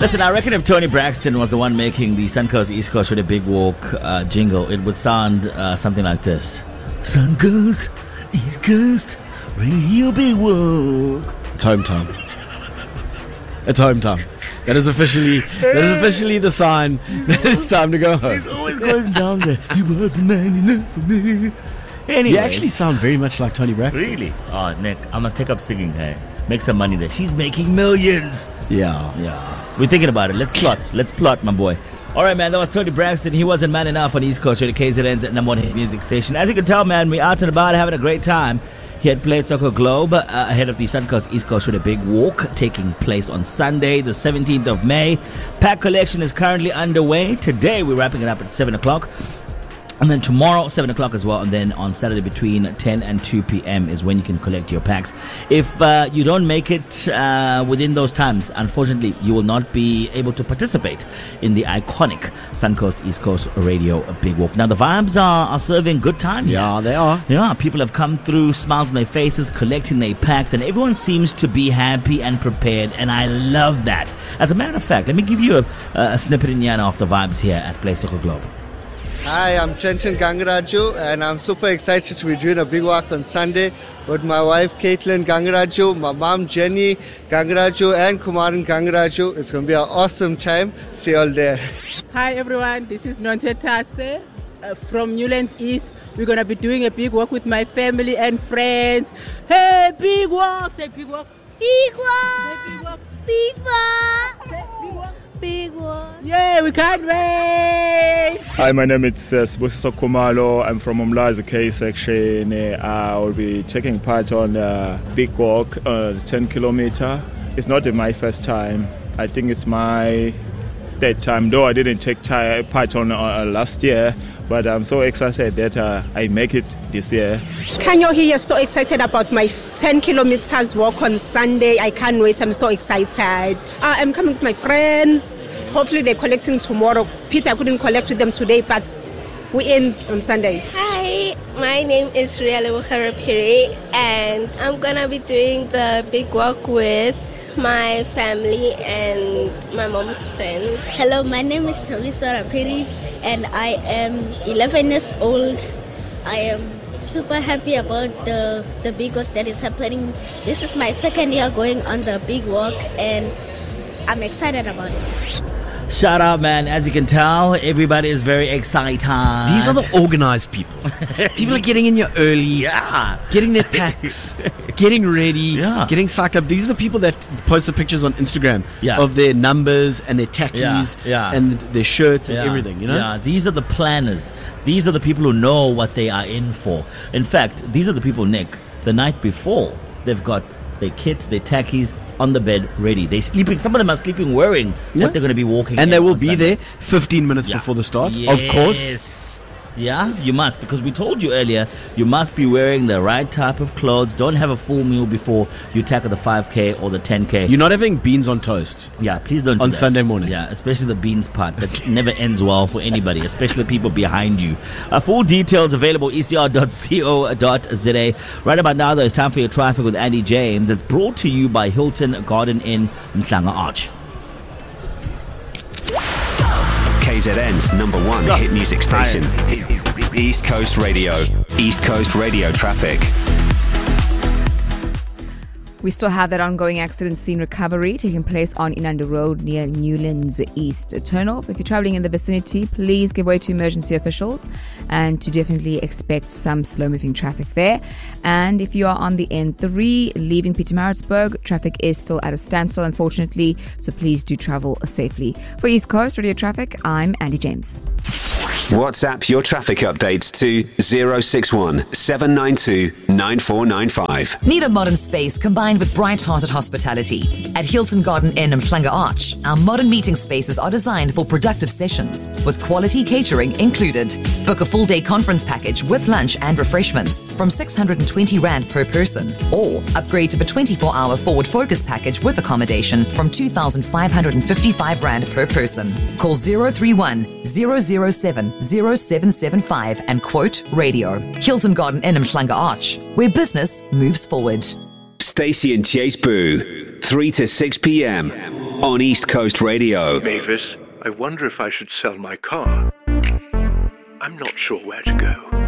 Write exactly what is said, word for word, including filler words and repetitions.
Listen, I reckon if Tony Braxton was the one making the Suncoast East Coast with a big walk uh, jingle, it would sound uh, something like this. Suncoast East Coast Radio Big Walk. It's home time. It's home time. That is officially that is officially the sign that it's time to go home. She's always going down there. He wasn't man enough for me. Anyway. You actually sound very much like Tony Braxton. Really? Oh, Nick, I must take up singing. Hey, make some money there. She's making millions. Yeah. Yeah. We're thinking about it. Let's plot. Let's plot, my boy. All right, man, that was Tony Braxton. He wasn't man enough on East Coast, the K Z N's number one hit music station. As you can tell, man, we're out and about having a great time. He had played Soccer Globe uh, ahead of the Suncoast East Coast with a big walk taking place on Sunday, the seventeenth of May. Pack collection is currently underway. Today, we're wrapping it up at seven o'clock. And then tomorrow, seven o'clock as well. And then on Saturday between ten and two p.m. is when you can collect your packs. If uh, you don't make it uh, within those times, unfortunately, you will not be able to participate in the iconic Suncoast East Coast Radio Big Walk. Now, the vibes are, are serving good time here. Yeah, they are. Yeah, people have come through, smiles on their faces, collecting their packs, and everyone seems to be happy and prepared, and I love that. As a matter of fact, let me give you a, a snippet in Yana of the vibes here at Play Soccer Globe. Hi, I'm Chenchan Gangaraju, and I'm super excited to be doing a big walk on Sunday with my wife Caitlin Gangaraju, my mom Jenny Gangaraju, and Kumaran Gangaraju. It's going to be an awesome time. See you all there. Hi everyone, this is Nonte Tase uh, from Newlands East. We're going to be doing a big walk with my family and friends. Hey, big walk! Say big walk. Big walk! Say big walk. Big walk! Say big walk. Big one. Yeah, we can't wait. Hi, my name is uh, Sibusiso Kumalo. I'm from Umlazi K section. Uh, I will be taking part on a big walk, uh, ten kilometer. It's not my first time. I think it's my third time, though I didn't take t- part on uh, last year. But I'm so excited that uh, I make it this year. Can you hear? So excited about my ten kilometers walk on Sunday. I can't wait. I'm so excited. Uh, I'm coming with my friends. Hopefully they're collecting tomorrow. Peter, I couldn't collect with them today, but we end on Sunday. Hi, my name is Riale Wakharapiri, and I'm gonna be doing the big walk with my family and my mom's friends. Hello, my name is Tavisa Rapiri and I am eleven years old. I am super happy about the, the big walk that is happening. This is my second year going on the big walk and I'm excited about it. Shout out, man. As you can tell, everybody is very excited. These are the organized people. People are getting in here early, yeah, getting their packs, getting ready, yeah, getting psyched up. These are the people that post the pictures on Instagram yeah. of their numbers and their tackies yeah, yeah. and their shirts and yeah, everything, you know? Yeah, these are the planners. These are the people who know what they are in for. In fact, these are the people, Nick, the night before, they've got their kits, their tackies on the bed ready. They're sleeping. Some of them are sleeping wearing yeah. what they're going to be walking and in they will on be Sunday. there fifteen minutes yeah. before the start, yes. of course. Yeah, you must, because we told you earlier, you must be wearing the right type of clothes. Don't have a full meal before you tackle the five K or the ten K. You're not having beans on toast. Yeah, please don't do on that. Sunday morning. Yeah, especially the beans part. That never ends well for anybody, especially people behind you. Uh, full details available e c r dot co dot z a. Right about now, though, it's time for your traffic with Andy James. It's brought to you by Hilton Garden Inn Mhlanga Arch. K Z N's number one oh. hit music station. East Coast Radio. East Coast Radio traffic. We still have that ongoing accident scene recovery taking place on Inanda Road near Newlands East. Turn off. If you're traveling in the vicinity, please give way to emergency officials and to definitely expect some slow-moving traffic there. And if you are on the N three leaving Pietermaritzburg, traffic is still at a standstill, unfortunately, so please do travel safely. For East Coast Radio Traffic, I'm Andy James. WhatsApp your traffic updates to zero six one seven nine two nine four nine five. Need a modern space combined with bright-hearted hospitality? At Hilton Garden Inn Mhlanga Arch, our modern meeting spaces are designed for productive sessions, with quality catering included. Book a full-day conference package with lunch and refreshments from six hundred twenty rand per person, or upgrade to the twenty-four hour forward focus package with accommodation from two thousand five hundred fifty-five rand per person. Call zero three one zero zero seven zero seven seven five and quote radio. Hilton Garden Inn Mhlanga Arch, where business moves forward. Stacey and Chase Boo. three to six p.m. on East Coast Radio. Mavis, I wonder if I should sell my car. I'm not sure where to go.